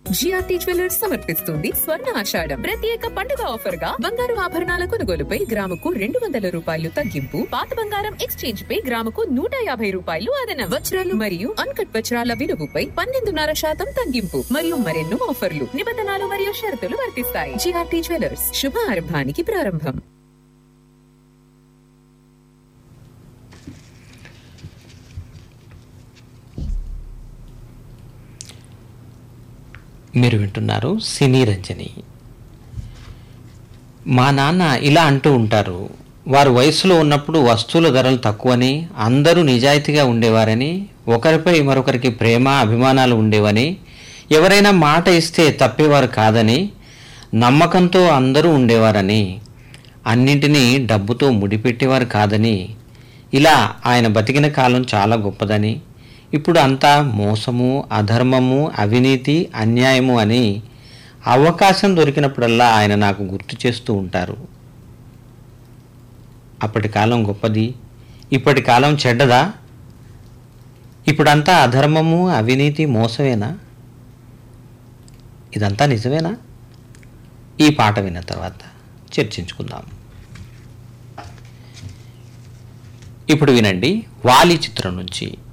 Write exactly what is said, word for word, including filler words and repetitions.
GRT jewellers సమర్పిస్తుంది స్వర్ణ ఆషాఢం ప్రత్యేక పండుగ ఆఫర్ గా బంగారు ఆభరణాల కొనుగోలుపై గ్రాముకు రెండు వందల రూపాయలు తగ్గింపు, పాత బంగారం ఎక్స్చేంజ్ పై గ్రాముకు నూట యాభై రూపాయలు అదనం, వజ్రాలు మరియు అన్కట్ వజ్రాల విలువపై పన్నెండున్నర శాతం తగ్గింపు మరియు మరెన్నో ఆఫర్లు, నిబంధనలు మరియు షరతులు వర్తిస్తాయి. జిఆర్టీ జ్యువెలర్స్, శుభ ఆరంభానికి ప్రారంభం. మీరు వింటున్నారు సినీ రంజని. మా నాన్న ఇలా అంటూ ఉంటారు, వారు వయసులో ఉన్నప్పుడు వస్తువుల ధరలు తక్కువని, అందరూ నిజాయితీగా ఉండేవారని, ఒకరిపై మరొకరికి ప్రేమ అభిమానాలు ఉండేవని, ఎవరైనా మాట ఇస్తే తప్పేవారు కాదని, నమ్మకంతో అందరూ ఉండేవారని, అన్నింటినీ డబ్బుతో ముడిపెట్టేవారు కాదని, ఇలా ఆయన బతికిన కాలం చాలా గొప్పదని, ఇప్పుడు అంతా మోసము, అధర్మము, అవినీతి, అన్యాయము అని అవకాశం దొరికినప్పుడల్లా ఆయన నాకు గుర్తు చేస్తూ ఉంటారు. అప్పటి కాలం గొప్పది, ఇప్పటి కాలం చెడ్డదా? ఇప్పుడంతా అధర్మము, అవినీతి, మోసమేనా? ఇదంతా నిజమేనా? ఈ పాట విన్న తర్వాత చర్చించుకుందాం. ఇప్పుడు వినండి, వాలి చిత్రం నుంచి